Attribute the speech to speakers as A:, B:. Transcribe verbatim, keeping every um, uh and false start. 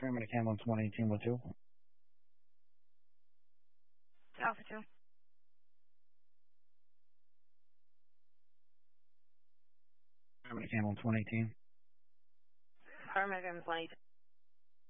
A: Paramedic ambulance one eighteen with two.
B: Alpha two.
A: Paramedic ambulance one eighteen.
B: Paramedic ambulance one eighteen.